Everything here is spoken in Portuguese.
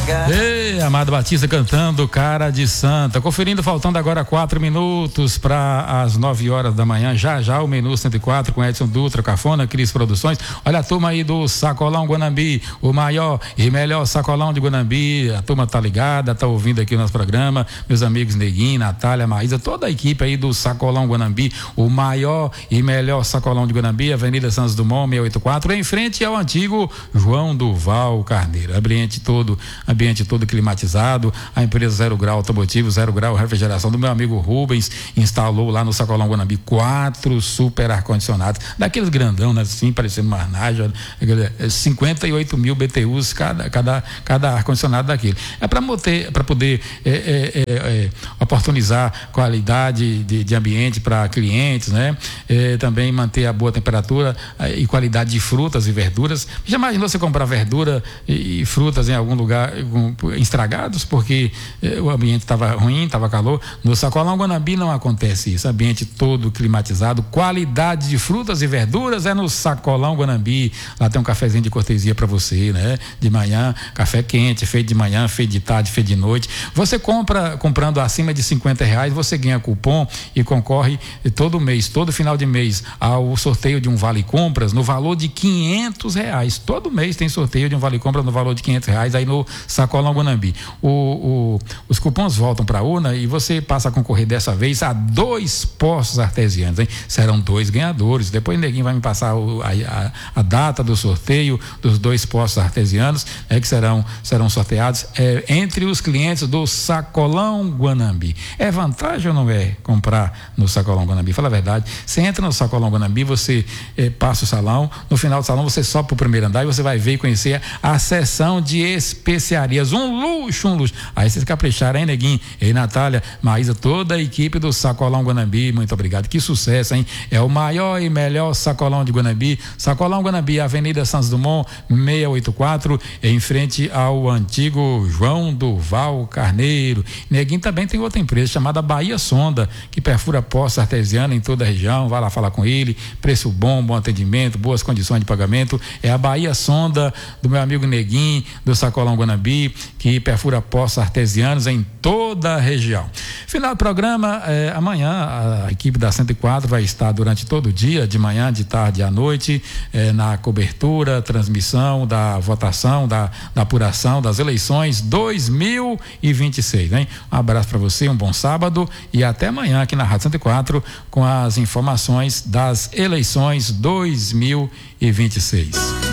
Ei, Amado Batista cantando Cara de Santa. Conferindo, faltando agora 4 minutos para as 9 horas da manhã. Já o Menu 104 com Edson Dutra, Cafona, Cris Produções. Olha a turma aí do Sacolão Guanambi, o maior e melhor sacolão de Guanambi. A turma tá ligada, tá ouvindo aqui o nosso programa. Meus amigos Neguinho, Natália, Maísa, toda a equipe aí do Sacolão Guanambi, o maior e melhor sacolão de Guanambi, Avenida Santos Dumont, 684, em frente ao antigo João Duval Carneiro. Ambiente todo climatizado. A empresa Zero Grau Automotivo, Zero Grau Refrigeração do meu amigo Rubens instalou lá no Sacolão Guanambi 4 super ar-condicionados, daqueles grandão, né, assim, parecendo uma Arnaja, 58 mil BTUs cada ar-condicionado daquele. É para poder oportunizar qualidade de ambiente para clientes, né? Também manter a boa temperatura e qualidade de frutas e verduras. Já imaginou você comprar verdura e frutas em algum lugar estragados porque o ambiente estava ruim, estava calor? No Sacolão Guanambi não acontece isso. Ambiente todo climatizado, qualidade de frutas e verduras é no Sacolão Guanambi. Lá tem um cafezinho de cortesia para você, né? De manhã, café quente, feito de manhã, feito de tarde, feito de noite. Você comprando acima de R$50, você ganha cupom e concorre todo mês, todo final de mês, ao sorteio de um vale compras no valor de R$500. Todo mês tem sorteio de um vale compras no valor de R$500 aí no Sacolão Guanambi. Os cupons voltam para a urna e você passa a concorrer dessa vez a 2 poços artesianos, hein? Serão 2 ganhadores. Depois o Neguinho vai me passar a data do sorteio dos 2 poços artesianos, que serão sorteados entre os clientes do Sacolão Guanambi. É vantagem ou não é comprar no Sacolão Guanambi? Fala a verdade. Você entra no Sacolão Guanambi, você passa o salão, no final do salão você sobe pro primeiro andar e você vai ver e conhecer a seção de especiarias. Um luxo. Aí vocês capricharam, hein, Neguinho? Ei, Natália, Maísa, toda a equipe do Sacolão Guanambi, muito obrigado. Que sucesso, hein? É o maior e melhor sacolão de Guanambi. Sacolão Guanambi, Avenida Santos Dumont, 684, em frente ao antigo João Duval Carneiro. Neguinho também tem outra empresa chamada Bahia Sonda, que perfura poça artesiana em toda a região. Vai lá falar com ele. Preço bom atendimento, boas condições de pagamento. É a Bahia Sonda do meu amigo Neguinho, do Sacolão Guanambi, que perfura poços artesianos em toda a região. Final do programa, amanhã a equipe da 104 vai estar durante todo o dia, de manhã, de tarde e à noite, na cobertura, transmissão da votação, da apuração das eleições 2026, hein? Um abraço para você, um bom sábado e até amanhã aqui na Rádio 104 com as informações das eleições 2026.